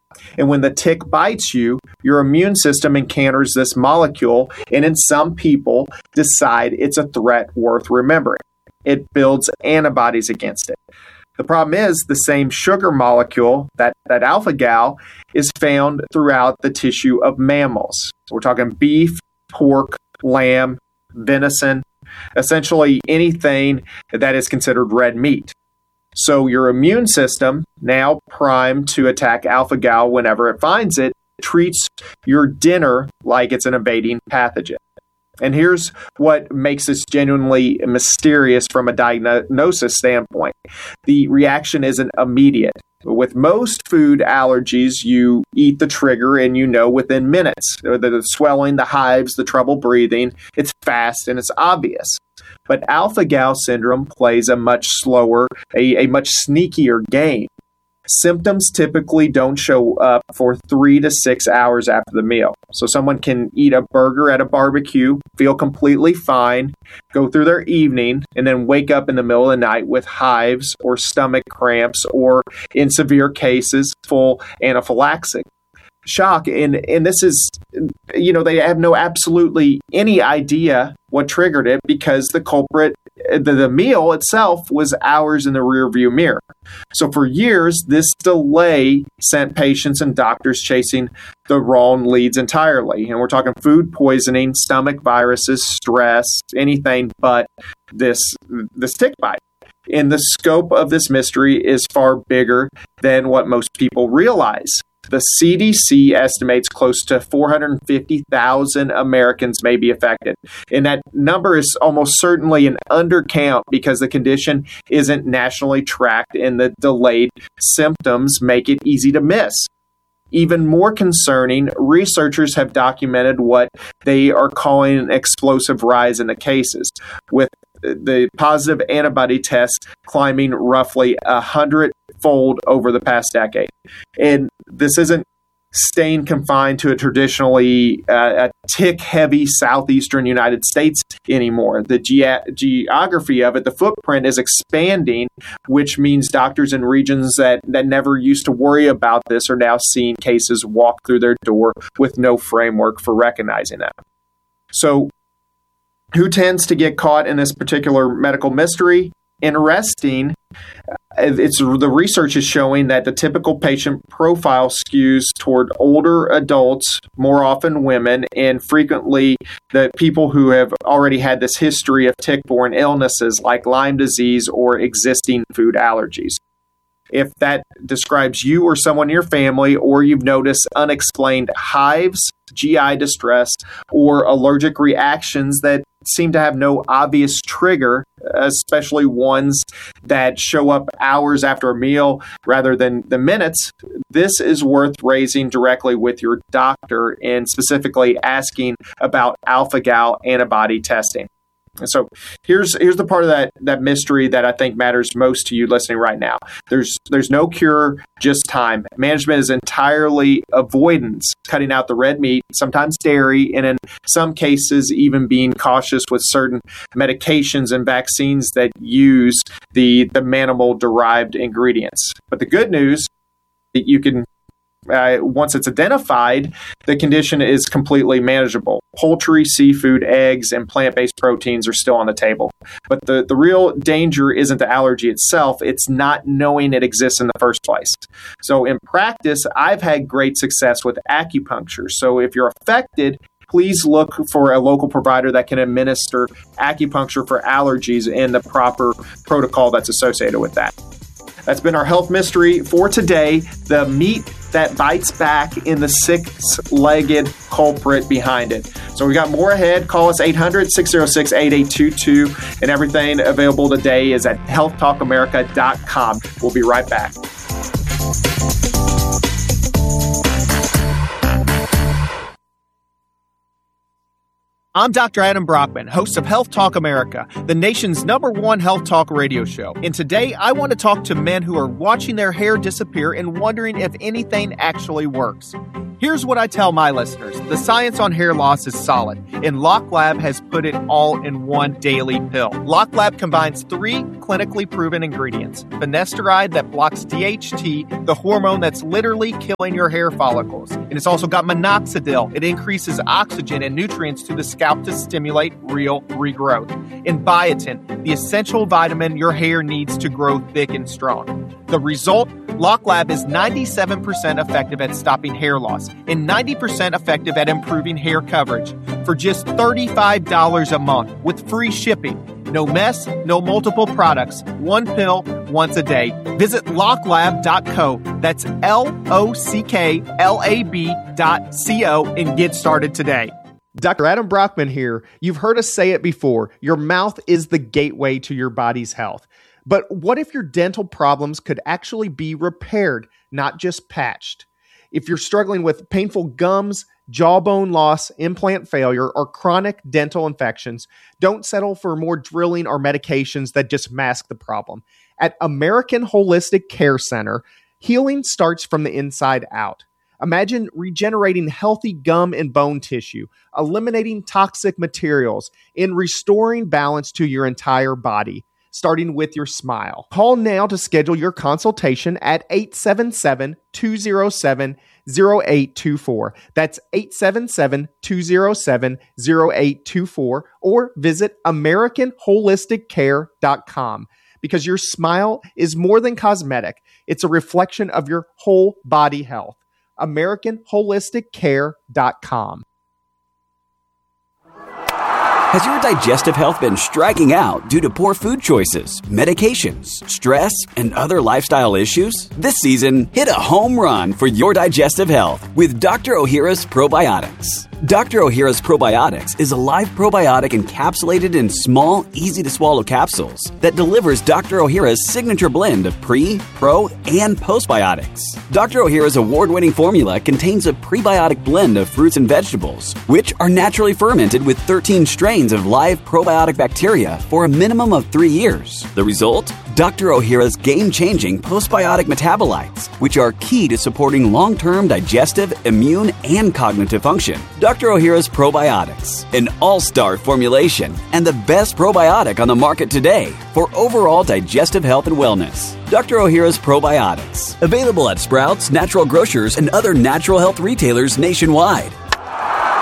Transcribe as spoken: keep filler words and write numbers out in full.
And when the tick bites you, your immune system encounters this molecule, and in some people decide it's a threat worth remembering. It builds antibodies against it. The problem is the same sugar molecule, that, that alpha-gal, is found throughout the tissue of mammals. So we're talking beef, pork, lamb, venison, essentially anything that is considered red meat. So your immune system, now primed to attack alpha-gal whenever it finds it, treats your dinner like it's an invading pathogen. And here's what makes this genuinely mysterious from a diagnosis standpoint. The reaction isn't immediate. With most food allergies, you eat the trigger and you know within minutes. The swelling, the hives, the trouble breathing, it's fast and it's obvious. But alpha-gal syndrome plays a much slower, a, a much sneakier game. Symptoms typically don't show up for three to six hours after the meal. So someone can eat a burger at a barbecue, feel completely fine, go through their evening, and then wake up in the middle of the night with hives or stomach cramps or, in severe cases, full anaphylaxis. Shock. And, and this is, you know, they have no absolutely any idea what triggered it because the culprit, the, the meal itself was hours in the rearview mirror. So for years, this delay sent patients and doctors chasing the wrong leads entirely. And we're talking food poisoning, stomach viruses, stress, anything but this, this tick bite. And the scope of this mystery is far bigger than what most people realize. The C D C estimates close to four hundred fifty thousand Americans may be affected. And that number is almost certainly an undercount because the condition isn't nationally tracked and the delayed symptoms make it easy to miss. Even more concerning, researchers have documented what they are calling an explosive rise in the cases, with the positive antibody tests climbing roughly a hundred-fold over the past decade. And this isn't staying confined to a traditionally uh, a tick-heavy southeastern United States anymore. The ge- geography of it, the footprint is expanding, which means doctors in regions that, that never used to worry about this are now seeing cases walk through their door with no framework for recognizing them. So, who tends to get caught in this particular medical mystery? Interesting. It's the research is showing that the typical patient profile skews toward older adults, more often women, and frequently the people who have already had this history of tick-borne illnesses like Lyme disease or existing food allergies. If that describes you or someone in your family, or you've noticed unexplained hives, G I distress, or allergic reactions that seem to have no obvious trigger, especially ones that show up hours after a meal rather than the minutes, this is worth raising directly with your doctor and specifically asking about alpha-gal antibody testing. And so here's here's the part of that, that mystery that I think matters most to you listening right now. There's there's no cure, just time. Management is entirely avoidance, cutting out the red meat, sometimes dairy, and in some cases even being cautious with certain medications and vaccines that use the, the manimal-derived ingredients. But the good news, you can Uh, once it's identified, the condition is completely manageable. Poultry, seafood, eggs, and plant-based proteins are still on the table. But the, the real danger isn't the allergy itself, it's not knowing it exists in the first place. So in practice, I've had great success with acupuncture. So if you're affected, please look for a local provider that can administer acupuncture for allergies and the proper protocol that's associated with that. That's been our health mystery for today, the meat that bites back in the six-legged culprit behind it. So we got more ahead. Call us eight hundred, six oh six, eight eight two two, and everything available today is at health talk america dot com. We'll be right back. I'm Doctor Adam Brockman, host of Health Talk America, the nation's number one health talk radio show. And today, I want to talk to men who are watching their hair disappear and wondering if anything actually works. Here's what I tell my listeners. The science on hair loss is solid, and LocLab has put it all in one daily pill. LocLab combines three clinically proven ingredients. Finasteride that blocks D H T, the hormone that's literally killing your hair follicles. And it's also got minoxidil. It increases oxygen and nutrients to the scalp to stimulate real regrowth. And biotin, the essential vitamin your hair needs to grow thick and strong. The result? LockLab is ninety-seven percent effective at stopping hair loss and ninety percent effective at improving hair coverage for just thirty-five dollars a month with free shipping. No mess, no multiple products, one pill, once a day. Visit lock lab dot co. That's L O C K L A B dot C O and get started today. Doctor Adam Brockman here. You've heard us say it before. Your mouth is the gateway to your body's health. But what if your dental problems could actually be repaired, not just patched? If you're struggling with painful gums, jawbone loss, implant failure, or chronic dental infections, don't settle for more drilling or medications that just mask the problem. At American Holistic Care Center, healing starts from the inside out. Imagine regenerating healthy gum and bone tissue, eliminating toxic materials, and restoring balance to your entire body, starting with your smile. Call now to schedule your consultation at eight seven seven, two oh seven, oh eight two four. That's eight seven seven, two oh seven, oh eight two four, or visit American Holistic Care dot com. Because your smile is more than cosmetic. It's a reflection of your whole body health. American Holistic Care dot com. Has your digestive health been striking out due to poor food choices, medications, stress, and other lifestyle issues? This season, hit a home run for your digestive health with Doctor Ohhira's Probiotics. Doctor Ohhira's Probiotics is a live probiotic encapsulated in small, easy-to-swallow capsules that delivers Doctor Ohhira's signature blend of pre, pro, and postbiotics. Doctor Ohhira's award-winning formula contains a prebiotic blend of fruits and vegetables, which are naturally fermented with thirteen strains of live probiotic bacteria for a minimum of three years. The result? Doctor Ohhira's game-changing postbiotic metabolites, which are key to supporting long-term digestive, immune, and cognitive function. Doctor Ohhira's Probiotics, an all-star formulation and the best probiotic on the market today for overall digestive health and wellness. Doctor Ohhira's Probiotics, available at Sprouts, Natural Grocers, and other natural health retailers nationwide.